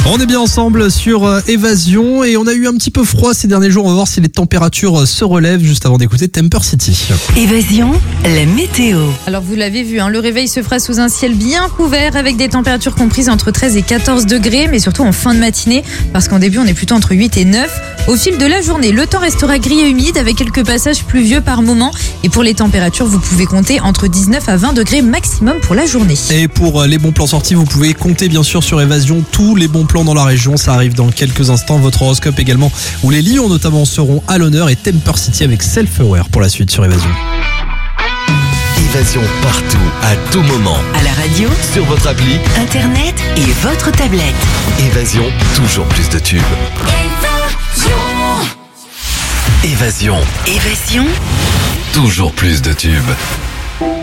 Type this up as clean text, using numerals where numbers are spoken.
On est bien ensemble sur Évasion et on a eu un petit peu froid ces derniers jours. On va voir si les températures se relèvent juste avant d'écouter Temper City. Évasion, la météo. Alors vous l'avez vu, le réveil se fera sous un ciel bien couvert avec des températures comprises entre 13 et 14 degrés, mais surtout en fin de matinée, parce qu'en début on est plutôt entre 8 et 9. Au fil de la journée, le temps restera gris et humide avec quelques passages pluvieux par moment. Et pour les températures, vous pouvez compter entre 19 à 20 degrés maximum pour la journée. Et pour les bons plans sortis, vous pouvez compter bien sûr sur Évasion tous les bons plans dans la région. Ça arrive dans quelques instants. Votre horoscope également, où les lions notamment seront à l'honneur, et Temper City avec Self-Aware pour la suite sur Évasion. Évasion partout, à tout moment. À la radio, Sur votre appli, internet et votre tablette. Évasion, toujours plus de tubes. Évasion, Évasion, toujours plus de tubes.